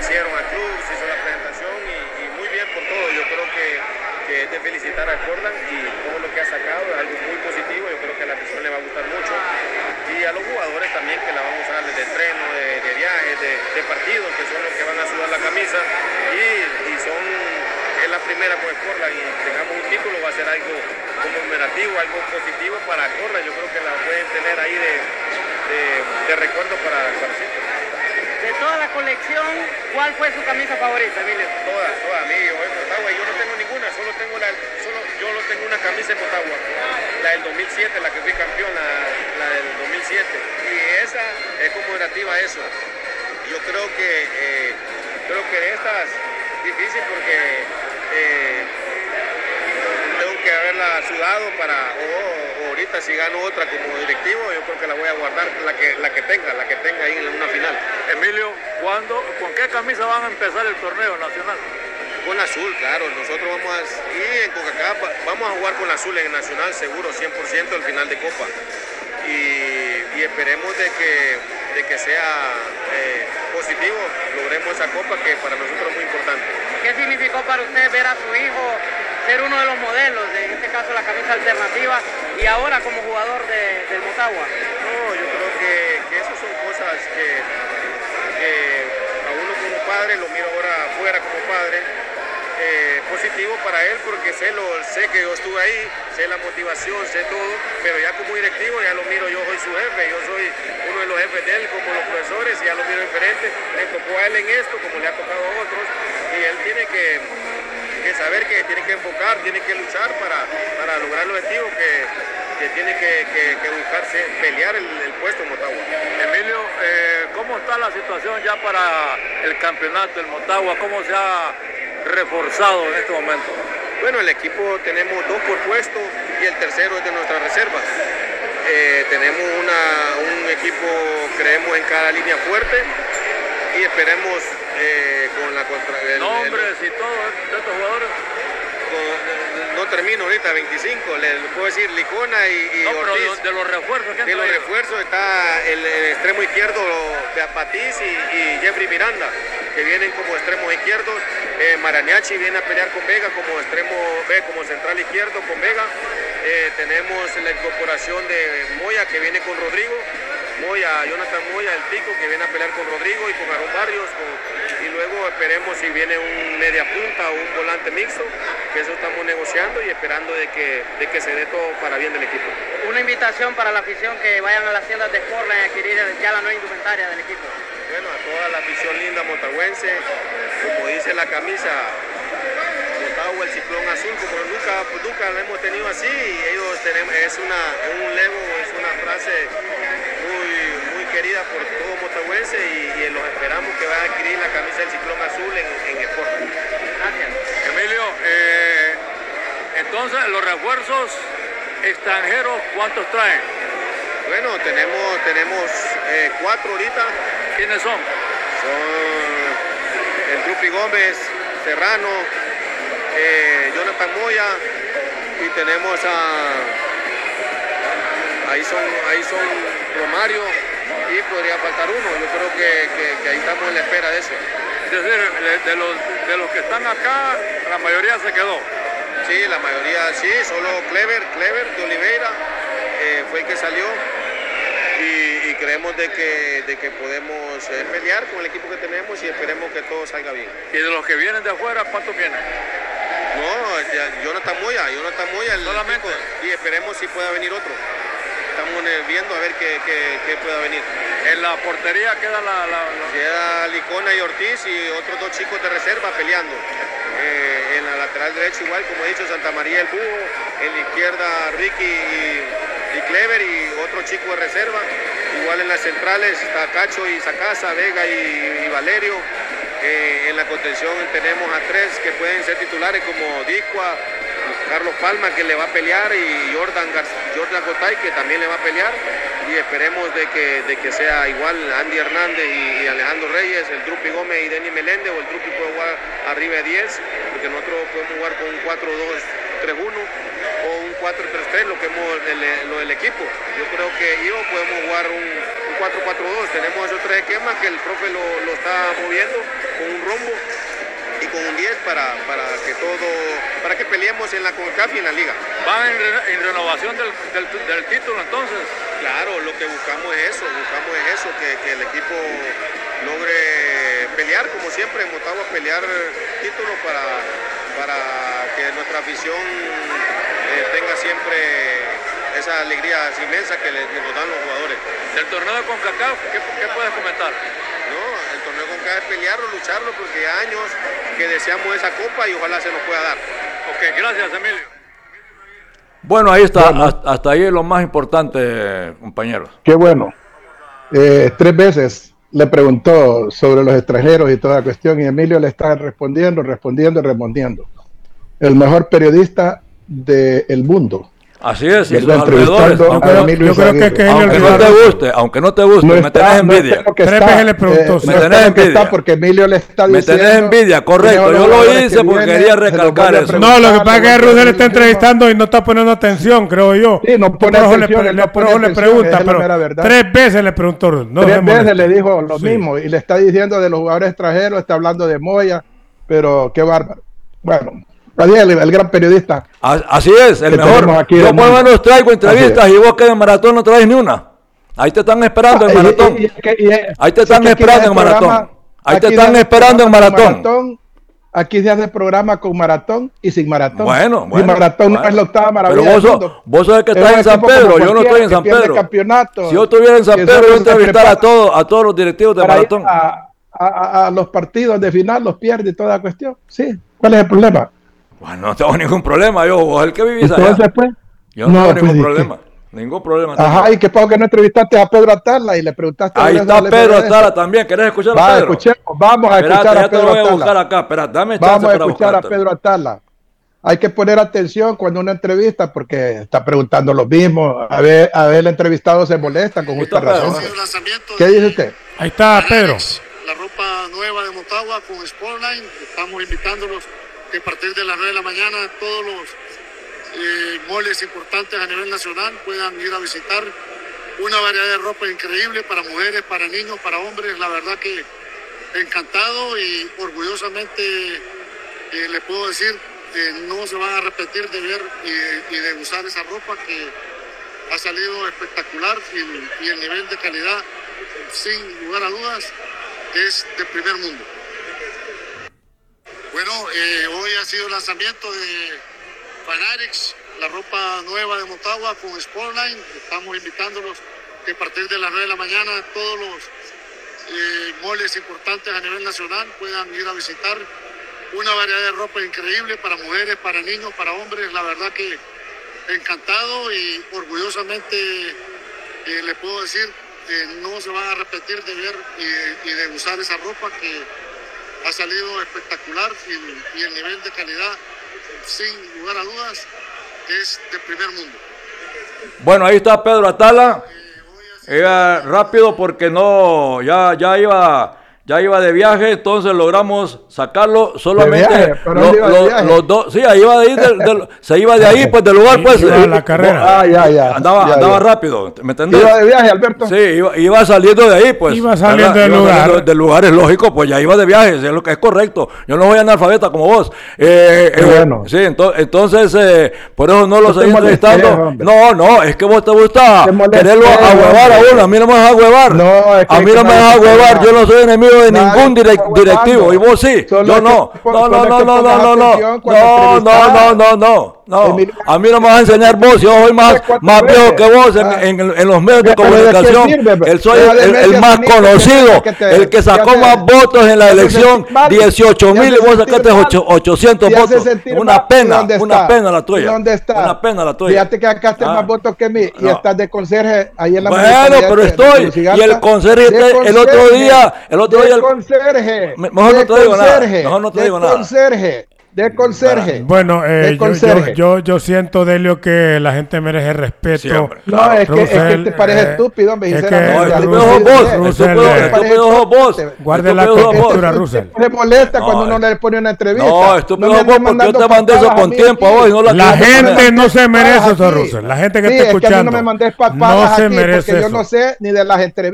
hicieron al club, se hizo la presentación y muy bien por todo. Yo creo que es de felicitar a Jordan y todo lo que ha sacado es algo muy positivo. Yo creo que a la afición le va a gustar mucho y a los jugadores también, que la vamos a darles de entreno, de viajes, de partidos, que son los que van a sudar la camisa y son, es la primera con el Portland, y tengamos un título va a ser algo conmemorativo, algo positivo para Portland. Yo creo que la pueden tener ahí de recuerdo para siempre. De toda la colección, ¿cuál fue su camisa favorita, Emilio? Todas, mí, yo en Motagua, yo no tengo ninguna, solo tengo una camisa en Motagua, la del 2007, la que fui campeón, la del 2007, y esa es conmemorativa a eso. Yo creo que estas difícil porque tengo que haberla sudado o ahorita si gano otra como directivo, yo creo que la voy a guardar, la que tenga ahí en una final. Emilio, ¿con qué camisa van a empezar el torneo nacional? Con azul, claro. Nosotros y en CONCACAF vamos a jugar con azul en nacional, seguro, 100% el final de Copa. Y esperemos de que sea positivo, logremos esa Copa que para nosotros es muy importante. ¿Qué significó para usted ver a su hijo ser uno de los modelos, en este caso la camisa alternativa, y ahora como jugador del Motagua? No, yo creo que esas son cosas que a uno como padre, lo miro ahora afuera como padre, positivo para él porque sé que yo estuve ahí, sé la motivación, sé todo, pero ya como directivo ya lo miro, yo soy su jefe, yo soy uno de los jefes de él como los profesores, y ya lo miro diferente, le tocó a él en esto como le ha tocado a otros, y él tiene que saber que tiene que enfocar, tiene que luchar para lograr el objetivo que tiene que buscarse, pelear el puesto en Motagua. Emilio, ¿cómo está la situación ya para el campeonato del Motagua? ¿Cómo se ha reforzado en este momento? Bueno, el equipo tenemos 2 por puesto y el tercero es de nuestras reservas. Tenemos un equipo, creemos en cada línea fuerte, y esperemos con la nombres y todo de estos jugadores. No termino ahorita, 25, les puedo decir Licona y no, Ortiz. Pero de los refuerzos, de los refuerzos está el extremo izquierdo de Apatiz y Jeffrey Miranda, que vienen como extremos izquierdos. Maraniachi viene a pelear con Vega como extremo como central izquierdo con Vega. Tenemos la incorporación de Moya, que viene con Rodrigo. Jonathan Moya, el Tico, que viene a pelear con Rodrigo y con Aaron Barrios, y luego esperemos si viene un media punta o un volante mixto, que eso estamos negociando y esperando de que se dé todo para bien del equipo. Una invitación para la afición que vayan a las tiendas de Portland a adquirir ya la nueva indumentaria del equipo. Bueno, a toda la afición linda motagüense, como dice la camisa, Motagua el ciclón azul, como nunca lo hemos tenido así, y ellos es un lego, es una frase muy querida por todo motagüense, y los esperamos que vayan a adquirir la camisa del ciclón azul en el Portland. Gracias. Emilio, entonces los refuerzos extranjeros, ¿cuántos traen? Bueno, tenemos 4 ahorita. ¿Quiénes son? Son el Drupi Gómez, Serrano, Jonathan Moya, y tenemos ahí son Romario, y podría faltar uno. Yo creo que ahí estamos en la espera de eso. Es decir, de los que están acá, la mayoría se quedó. Sí, la mayoría sí, solo Clever de Oliveira fue el que salió, y creemos de que podemos pelear con el equipo que tenemos, y esperemos que todo salga bien. ¿Y de los que vienen de afuera, cuántos vienen? No, Jonathan Moya solamente, y esperemos si pueda venir otro. Estamos viendo a ver qué pueda venir. En la portería queda queda Licona y Ortiz, y otros 2 chicos de reserva peleando. En la lateral derecha igual, como he dicho, Santa María el Búho, en la izquierda Ricky y Clever, y otro chico de reserva. Igual en las centrales está Cacho y Sacasa, Vega y Valerio. En la contención tenemos a 3 que pueden ser titulares, como Discua, Carlos Palma, que le va a pelear, y Jordan Gotay, que también le va a pelear, y esperemos de que sea igual Andy Hernández y Alejandro Reyes, el Drupi Gómez y Denis Meléndez, o el Drupi puede jugar arriba de 10, porque nosotros podemos jugar con un 4-2-3-1 o un 4-3-3, lo del equipo. Yo creo que podemos jugar un 4-4-2. Tenemos esos 3 esquemas que el profe lo está moviendo con un rombo y con un 10 para que peleemos en la CONCACAF y en la liga. ¿Van en renovación del título entonces? Claro, lo que buscamos es eso, que el equipo logre pelear, como siempre en Motagua, pelear títulos para que nuestra afición tenga siempre esa alegría inmensa que nos dan los jugadores. Del torneo de CONCACAF, ¿qué puedes comentar? No, el torneo de CONCACAF es pelearlo, lucharlo, porque ya años que deseamos esa copa y ojalá se nos pueda dar. Ok, gracias, Emilio. Bueno, ahí está, hasta ahí es lo más importante, compañeros. Qué bueno. 3 veces le preguntó sobre los extranjeros y toda la cuestión, y Emilio le está respondiendo. El mejor periodista del mundo. Así es, y sus alrededores. Aunque no te guste, me tenés envidia. 3 veces le preguntó. Me tenés envidia. Porque Emilio le está diciendo. Me tenés envidia, correcto. Yo lo hice porque quería recalcar eso. No, lo que pasa es que Russell está entrevistando y no está poniendo atención, creo yo. Sí, no pone atención. Le pregunta, pero 3 veces le preguntó Russell. 3 veces le dijo lo mismo y le está diciendo de los jugadores extranjeros, está hablando de Moya, pero qué bárbaro. Bueno. El gran periodista. Así es, el mejor. Yo por lo menos traigo entrevistas y vos que en maratón no traes ni una. Ahí te están esperando en maratón. Ahí te están esperando en maratón. Ahí te están esperando en maratón. Aquí se hace programa con maratón y sin maratón. Bueno. Y maratón no es la octava maravilla. Pero vos sos el que estás en San Pedro, yo no estoy en San Pedro. Si yo estuviera en San Pedro, yo entrevistar a todos los directivos de maratón. A los partidos de final los pierde y toda la cuestión. Sí, ¿cuál es el problema? Bueno, no tengo ningún problema, vos el que vivís allá. Entonces, pues, yo no tengo ningún problema. Ningún problema. Ajá, y qué poco que no entrevistaste a Pedro Atala y le preguntaste. Ahí está Pedro Atala también. ¿Querés escuchar a Pedro? Vamos a escuchar a Pedro Atala. Ya te lo voy a buscar acá. Espera, dame chance. Vamos a escuchar a Pedro Atala. Hay que poner atención cuando una entrevista porque está preguntando lo mismo. A ver, el entrevistado se molesta con justa razón. ¿Qué dice usted? Ahí está Pedro. La ropa nueva de Motagua con Sportline. Estamos invitándolos que a partir de las 9 de la mañana todos los moles importantes a nivel nacional puedan ir a visitar una variedad de ropa increíble para mujeres, para niños, para hombres. La verdad que encantado y orgullosamente le puedo decir que no se van a repetir de ver y de usar esa ropa que ha salido espectacular y el nivel de calidad, sin lugar a dudas, es de primer mundo. Bueno, hoy ha sido el lanzamiento de Fanatics, la ropa nueva de Motagua con Sportline. Estamos invitándolos que a partir de las 9 de la mañana todos los moles importantes a nivel nacional puedan ir a visitar una variedad de ropa increíble para mujeres, para niños, para hombres. La verdad que encantado y orgullosamente le puedo decir que no se van a repetir de ver y de usar esa ropa que ha salido espectacular y el nivel de calidad, sin lugar a dudas, es de primer mundo. Bueno, ahí está Pedro Atala. Rápido porque no, ya iba de viaje, entonces logramos sacarlo solamente los dos. Sí, ahí iba de ahí, se iba de ahí, pues del lugar, pues. Iba a la carrera. Andaba rápido, ¿me entendés? Iba de viaje, Alberto. Sí, iba saliendo de ahí, pues. Iba saliendo del lugar. Del lugar es lógico, pues ya iba de viaje, es lo que es correcto. Yo no soy analfabeta como vos. Bueno. Sí, entonces, por eso no lo seguí entrevistando. No, es que vos te gusta quererlo ahuevar a uno. A mí no me vas a ahuevar. A mí no me vas a ahuevar. Yo no soy enemigo de ningún directivo, y vos sí, yo no. No, a mí no me vas a enseñar vos, yo soy más viejo que vos en los medios de comunicación. Él soy el más conocido, el que sacó más votos en la elección, 18,000 y vos sacaste 800 votos. Una pena la tuya. ¿Dónde está? Una pena la tuya. Fíjate que sacaste más votos que mí y estás de conserje ahí en la Bueno, pero estoy, y el conserje el otro día el conserje. Mejor no te digo nada. De conserje. Bueno, yo siento, Delio, que la gente merece respeto. Siempre, claro. No, es que te parece estúpido, me estúpido vos. Guarde la cultura, Russell. Se molesta cuando uno le pone una entrevista. No, estúpido vos, porque yo te mandé eso con tiempo a vos y no la gente no se merece eso, Russell. La gente que está escuchando no me mandes papadas no se merece eso. Yo no sé ni de las entrevistas.